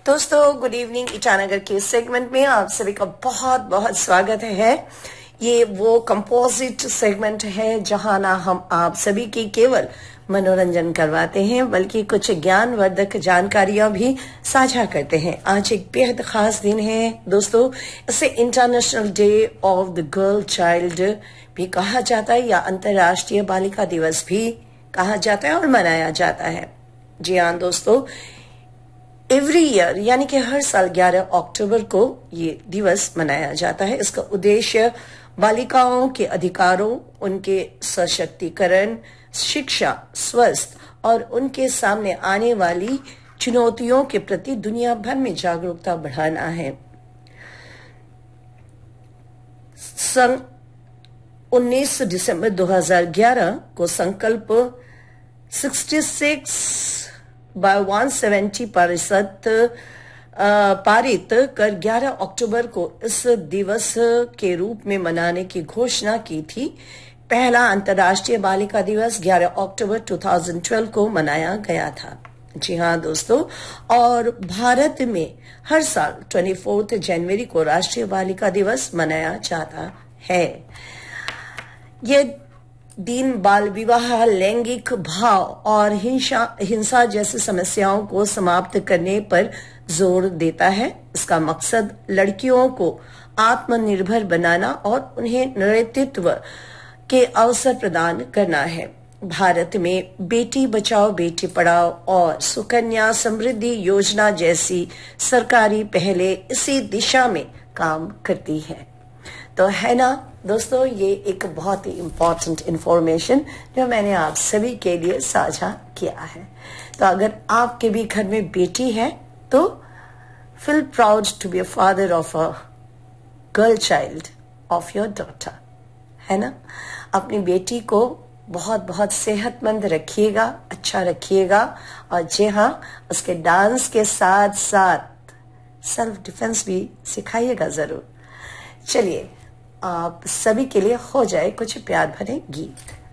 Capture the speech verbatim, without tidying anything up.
दोस्तों good evening. Itanagar के segment में आप सभी का बहुत बहुत स्वागत है। ये वो कंपोजिट सेगमेंट है जहां ना हम आप सभी की केवल मनोरंजन करवाते हैं बल्कि कुछ ज्ञानवर्धक जानकारियां भी साझा करते हैं। आज एक बेहद खास दिन है दोस्तों, इसे international day of the girl child भी कहा जाता है या अंतर्राष्ट्रीय बालिका दिवस भी कहा जाता है और मनाया जाता है। जी हाँ दोस्तों, एवरी ईयर यानी कि हर साल ग्यारह अक्टूबर को ये दिवस मनाया जाता है। इसका उद्देश्य बालिकाओं के अधिकारों, उनके सशक्तिकरण, शिक्षा, स्वास्थ्य और उनके सामने आने वाली चुनौतियों के प्रति दुनिया भर में जागरूकता बढ़ाना है। सन उन्नीस दिसंबर दो हज़ार ग्यारह को संकल्प छियासठ बाय एक सौ सत्तर पारित पारित कर ग्यारह अक्टूबर को इस दिवस के रूप में मनाने की घोषणा की थी। पहला अंतर्राष्ट्रीय बालिका दिवस ग्यारह अक्टूबर दो हज़ार बारह को मनाया गया था। जी हाँ दोस्तों, और भारत में हर साल चौबीस जनवरी को राष्ट्रीय बालिका दिवस मनाया जाता है। ये दिन बाल विवाह, लैंगिक भाव और हिंसा हिंसा जैसी समस्याओं को समाप्त करने पर जोर देता है। इसका मकसद लड़कियों को आत्मनिर्भर बनाना और उन्हें नेतृत्व के अवसर प्रदान करना है। भारत में बेटी बचाओ बेटी पढ़ाओ और सुकन्या समृद्धि योजना जैसी सरकारी पहलें इसी दिशा में काम करती है। तो है ना दोस्तों, ये एक बहुत ही इम्पोर्टेंट इंफॉर्मेशन जो मैंने आप सभी के लिए साझा किया है। तो अगर आपके भी घर में बेटी है तो feel proud to be a father of a girl child of your daughter, है ना। अपनी बेटी को बहुत बहुत सेहतमंद रखिएगा, अच्छा रखिएगा और जी हाँ, उसके डांस के साथ साथ सेल्फ डिफेंस भी सिखाइएगा जरूर। चलिए आप सभी के लिए हो जाए कुछ प्यार भरे गीत।